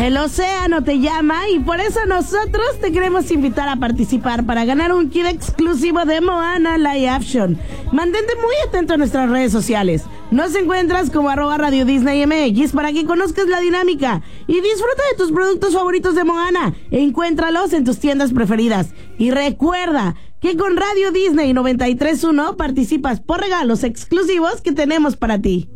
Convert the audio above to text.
El océano te llama y por eso nosotros te queremos invitar a participar para ganar un kit exclusivo de Moana Live Action. Mantente muy atento a nuestras redes sociales. Nos encuentras como @Radio Disney MX para que conozcas la dinámica y disfruta de tus productos favoritos de Moana. Encuéntralos en tus tiendas preferidas. Y recuerda que con Radio Disney 93.1 participas por regalos exclusivos que tenemos para ti.